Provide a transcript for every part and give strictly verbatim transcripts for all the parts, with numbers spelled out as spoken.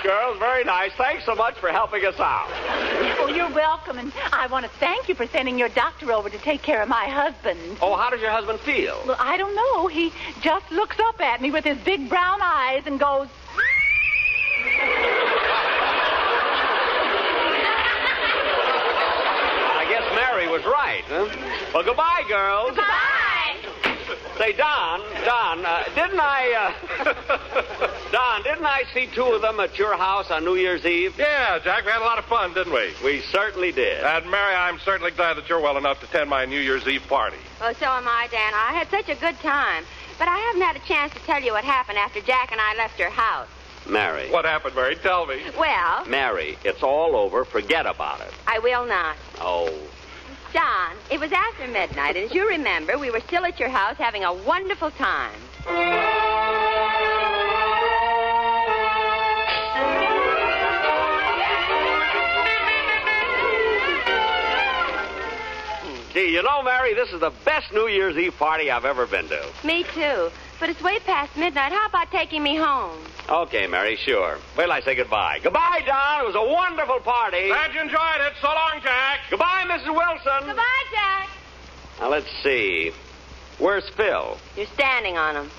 girls. Very nice. Thanks so much for helping us out. Oh, you're welcome, and I want to thank you for sending your doctor over to take care of my husband. Oh, how does your husband feel? Well, I don't know. He just looks up at me with his big brown eyes and goes... I guess Mary was right, huh? Well, goodbye, girls. Goodbye. Say, Don, Don, uh, didn't I, uh... Don, didn't I see two of them at your house on New Year's Eve? Yeah, Jack, we had a lot of fun, didn't we? We certainly did. And, Mary, I'm certainly glad that you're well enough to attend my New Year's Eve party. Well, so am I, Dan. I had such a good time. But I haven't had a chance to tell you what happened after Jack and I left your house. Mary. What happened, Mary? Tell me. Well... Mary, it's all over. Forget about it. I will not. Oh. John, it was after midnight, and as you remember, we were still at your house having a wonderful time. Gee, you know, Mary, this is the best New Year's Eve party I've ever been to. Me too. But it's way past midnight. How about taking me home? Okay, Mary, sure. Wait till I say goodbye. Goodbye, Don. It was a wonderful party. Glad you enjoyed it. So long, Jack. Goodbye, Missus Wilson. Goodbye, Jack. Now, let's see. Where's Phil? You're standing on him.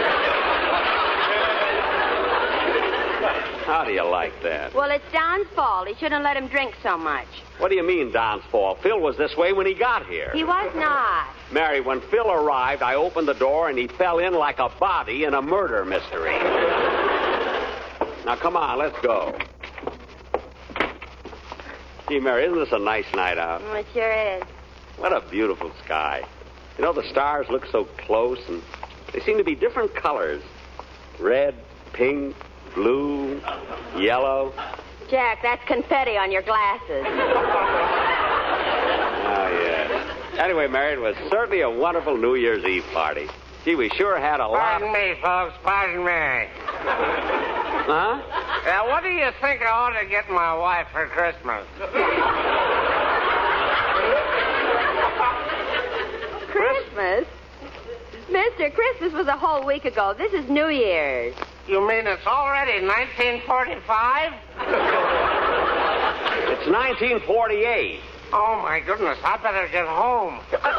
How do you like that? Well, it's Don's fault. He shouldn't let him drink so much. What do you mean, Don's fault? Phil was this way when he got here. He was not. Mary, when Phil arrived, I opened the door and he fell in like a body in a murder mystery. Now, come on, let's go. Gee, Mary, isn't this a nice night out? Oh, it sure is. What a beautiful sky. You know, the stars look so close, and they seem to be different colors. Red, pink, blue, yellow. Jack, that's confetti on your glasses. Oh, yeah. Anyway, Mary, it was certainly a wonderful New Year's Eve party. Gee, we sure had a lot... Pardon me, folks. Pardon me. Huh? Now, what do you think I ought to get my wife for Christmas? Christmas? Mister, Christmas was a whole week ago. This is New Year's. You mean it's already nineteen forty-five? It's nineteen forty-eight. Oh, my goodness. I better get home.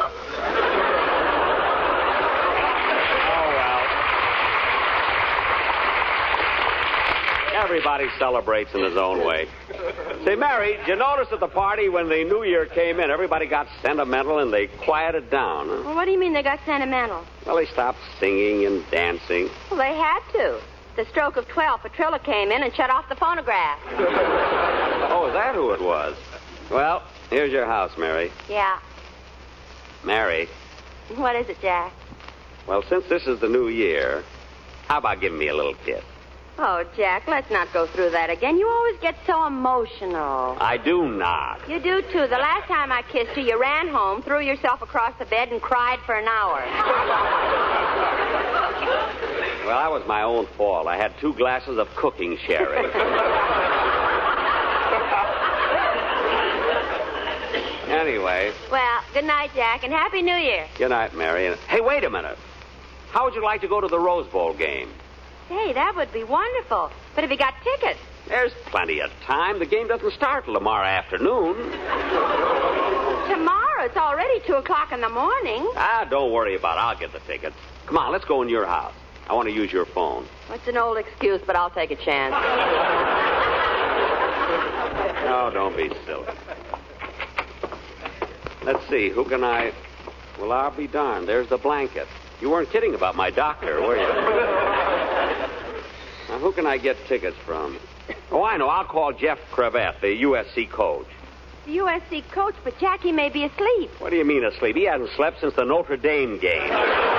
Everybody celebrates in his own way. Say, Mary, did you notice at the party when the New Year came in, everybody got sentimental and they quieted down, huh? Well, what do you mean they got sentimental? Well, they stopped singing and dancing. Well, they had to. The stroke of twelve, Petrilla came in and shut off the phonograph. Oh, is that who it was? Well, here's your house, Mary. Yeah. Mary. What is it, Jack? Well, since this is the New Year, how about giving me a little kiss? Oh, Jack, let's not go through that again. You always get so emotional. I do not. You do, too. The last time I kissed you, you ran home, threw yourself across the bed, and cried for an hour. Well, that was my own fault. I had two glasses of cooking sherry. Anyway. Well, good night, Jack, and Happy New Year. Good night, Mary. And, hey, wait a minute. How would you like to go to the Rose Bowl game? Hey, that would be wonderful. But if you got tickets... There's plenty of time. The game doesn't start till tomorrow afternoon. Tomorrow? It's already two o'clock in the morning. Ah, don't worry about it. I'll get the tickets. Come on, let's go in your house. I want to use your phone. It's an old excuse, but I'll take a chance. No, don't be silly. Let's see, who can I... Well, I'll be darned. There's the blanket. You weren't kidding about my doctor, were you? Now, who can I get tickets from? Oh, I know. I'll call Jeff Crevette, the U S C coach. The U S C coach, but Jackie may be asleep. What do you mean asleep? He hasn't slept since the Notre Dame game.